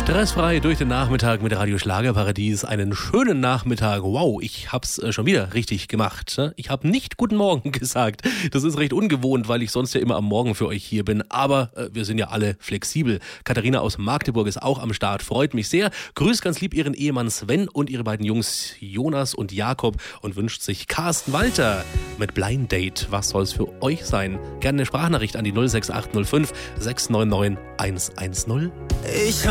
Stressfrei durch den Nachmittag mit Radio Schlagerparadies. Einen schönen Nachmittag. Wow, ich hab's schon wieder richtig gemacht. Ich habe nicht Guten Morgen gesagt. Das ist recht ungewohnt, weil ich sonst ja immer am Morgen für euch hier bin. Aber wir sind ja alle flexibel. Katharina aus Magdeburg ist auch am Start. Freut mich sehr. Grüßt ganz lieb ihren Ehemann Sven und ihre beiden Jungs Jonas und Jakob und wünscht sich Carsten Walter mit Blind Date. Was soll's für euch sein? Gerne eine Sprachnachricht an die 06805 699 110. Ich